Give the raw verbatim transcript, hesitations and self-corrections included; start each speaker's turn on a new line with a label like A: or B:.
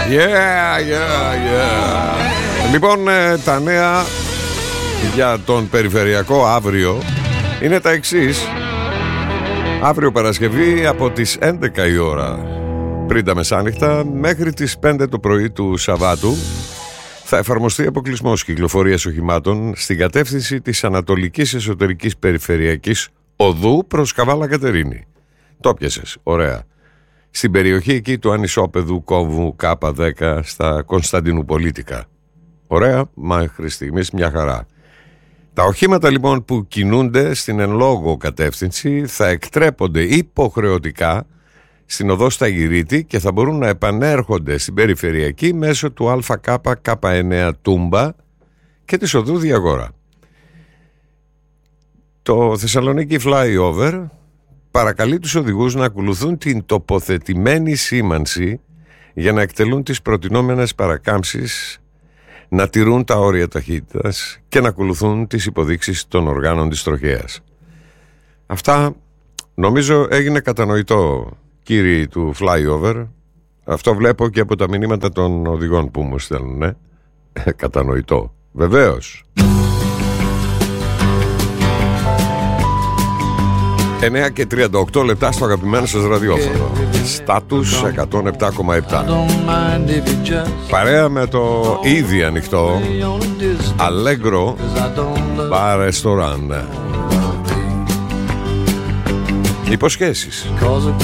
A: Yeah, yeah, yeah. Λοιπόν, τα νέα για τον περιφερειακό αύριο είναι τα εξής. Αύριο Παρασκευή από τις έντεκα η ώρα πριν τα μεσάνυχτα μέχρι τις πέντε το πρωί του Σαββάτου θα εφαρμοστεί αποκλεισμός κυκλοφορίας οχημάτων στην κατεύθυνση της Ανατολικής Εσωτερικής Περιφερειακής Οδού προς Καβάλα Κατερίνη. Το πιασες, ωραία. Στην περιοχή εκεί του ανισόπεδου κόμβου Κάπα δέκα στα Κωνσταντινουπολίτικα. Ωραία, μέχρι στιγμής μια χαρά. Τα οχήματα λοιπόν που κινούνται στην εν λόγω κατεύθυνση θα εκτρέπονται υποχρεωτικά στην οδό Σταγυρίτη και θα μπορούν να επανέρχονται στην περιφερειακή μέσω του ΑΚ εννέα Τούμπα και της οδού Διαγόρα. Το Θεσσαλονίκη Flyover παρακαλεί τους οδηγούς να ακολουθούν την τοποθετημένη σήμανση για να εκτελούν τις προτινόμενες παρακάμψεις, να τηρούν τα όρια ταχύτητας και να ακολουθούν τις υποδείξεις των οργάνων της τροχέας. Αυτά νομίζω έγινε κατανοητό, κύριοι του Flyover. Αυτό βλέπω και από τα μηνύματα των οδηγών που μου στέλνουν, ε? Κατανοητό, βεβαίως. εννέα και τριάντα οκτώ λεπτά στο αγαπημένο σας ραδιόφωνο. Στάτους εκατόν επτά κόμμα επτά. Παρέα με το ήδη ανοιχτό Allegro Bar Restaurant. Υποσχέσεις.